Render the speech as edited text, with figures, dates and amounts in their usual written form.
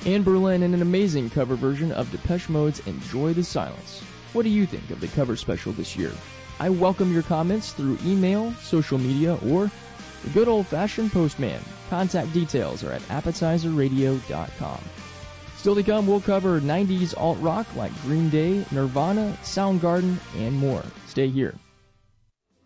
Anne Boleyn in an amazing cover version of Depeche Mode's Enjoy the Silence. What do you think of the cover special this year? I welcome your comments through email, social media, or the good old-fashioned postman. Contact details are at appetizerradio.com. Still to come, we'll cover 90s alt-rock like Green Day, Nirvana, Soundgarden, and more. Stay here.